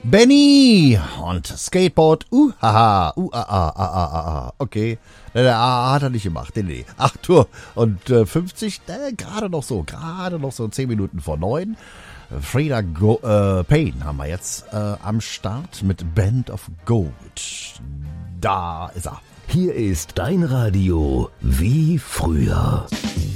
Benny und Skateboard, okay. Hat er nicht gemacht, nee. 8:50, gerade noch so, 10 Minuten vor 9. Frida Payne haben wir jetzt am Start mit Band of Gold. Da ist er. Hier ist dein Radio wie früher.